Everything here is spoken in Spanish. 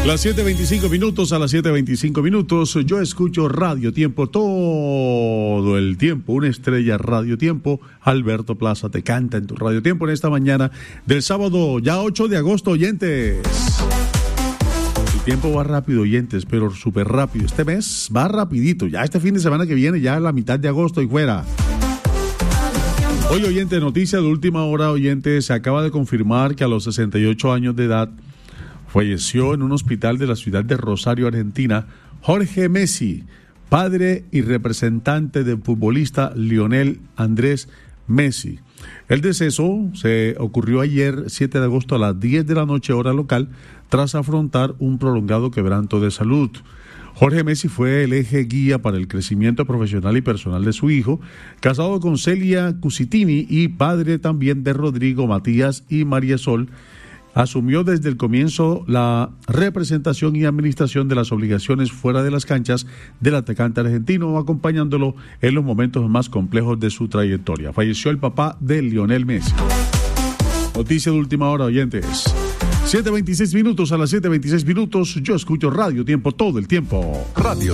Las 7:25 minutos, a las 7:25 minutos, yo escucho Radio Tiempo todo el tiempo, una estrella Radio Tiempo. Alberto Plaza te canta en tu Radio Tiempo en esta mañana del sábado, ya 8 de agosto, oyentes. El tiempo va rápido, oyentes, pero súper rápido. Este mes va rapidito, ya este fin de semana que viene, ya la mitad de agosto y fuera. Hoy, oyente, noticia de última hora, oyente, se acaba de confirmar que a los 68 años de edad falleció en un hospital de la ciudad de Rosario, Argentina, Jorge Messi, padre y representante del futbolista Lionel Andrés Messi. El deceso se ocurrió ayer, 7 de agosto, a las 10 de la noche, hora local, tras afrontar un prolongado quebranto de salud. Jorge Messi fue el eje guía para el crecimiento profesional y personal de su hijo, casado con Celia Cusitini y padre también de Rodrigo, Matías y María Sol. Asumió desde el comienzo la representación y administración de las obligaciones fuera de las canchas del atacante argentino, acompañándolo en los momentos más complejos de su trayectoria. Falleció el papá de Lionel Messi. Noticia de última hora, oyentes. 7:26 minutos, a las 7:26 minutos, yo escucho Radio Tiempo todo el tiempo. Radio